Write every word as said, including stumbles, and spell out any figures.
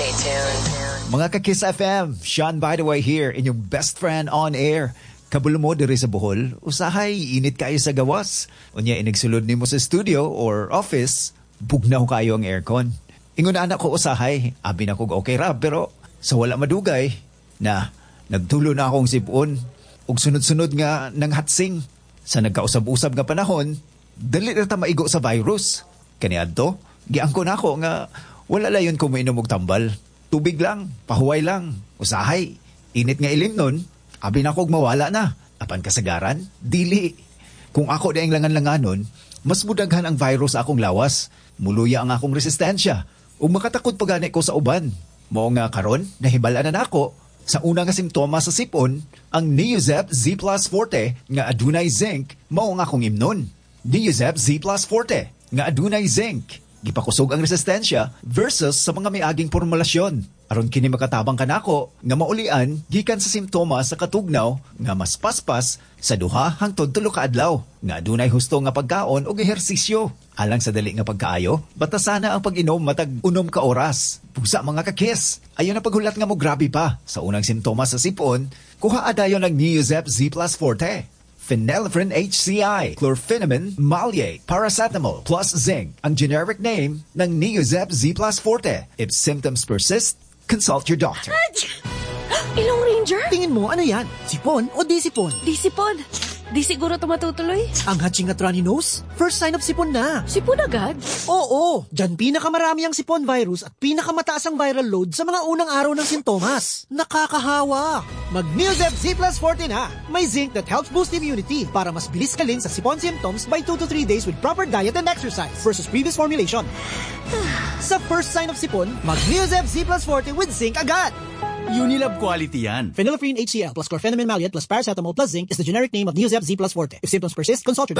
Stay tuned. Mga ka-Kiss F M, Sean by the way here, inyong best friend on air. Kabulo mo diri sa Bohol, usahay init kayo sa gawas. Unya inigsulod nimo sa studio or office, bugnaw kayo ang aircon. Ingon na anak ko usahay, abi na ko okay ra, pero sa wala madugay na nagtulo na akong sipon ug sunod-sunod nga nang hatsing. Sa nagkausab-usab nga panahon, dali ra ta maigo sa virus. Kaniadto, giangko na ako nga wala layon ko mainom og tambal. Tubig lang, pahuway lang, usahay. Init nga ilim nun, abi na kog mawala na. Apan kasagaran, dili. Kung ako daing langan-langanon, mas mudaghan ang virus sa akong lawas. Muluya ang akong resistensya. Ug makatakot pagani ko sa uban. Mao nga karon, nahibala na nako. Sa una nga simptomas sa sipon, ang Neozep Z Plus Forte nga adunay zinc, mao nga akong imnon. Neozep Z Plus Forte nga adunay zinc. Gipakusog ang resistensya versus sa mga may aging formulasyon. Aron kini makatabang kanako nga maulian gikan sa simptomas sa katugnaw nga mas paspas sa duha hangtod tulo ka adlaw nga adunay husto nga pagkaon og ehersisyo. Alang sa dali nga pagkaayo, batasana ang pag-inom matag unom ka oras. Pusa mga ka-kiss, ayon na paghulat nga mo grabe pa sa unang simptomas sa sipon, kuha adayon ng Neozep Z Plus Forte. Phenylephrine H C I, chlorpheniramine maleate, paracetamol plus zinc ang generic name ng Neozep Z Plus Forte. If symptoms persist, consult your doctor. Ilong Ranger? Tingin mo, ano yan? Sipon o di sipon? Di sipon. Di siguro tumatutuloy. Ang hatching at runny nose? First sign of sipon na. Sipon agad? Oo, dyan pinakamarami ang sipon virus at pinakamataas ang viral load sa mga unang araw ng sintomas. Nakakahawa. Mag-Neozep Z Plus Forte na. May zinc that helps boost immunity para mas bilis kaling sa sipon symptoms by two to three days with proper diet and exercise versus previous formulation. Sa first sign of sipon, mag-Neozep Z Plus Forte with zinc agad. Unilab quality yan. Phenylephrine H C L plus chlorpheniramine maleate plus paracetamol plus zinc is the generic name of Neozep Z Plus Forte. If symptoms persist, consult your doctor.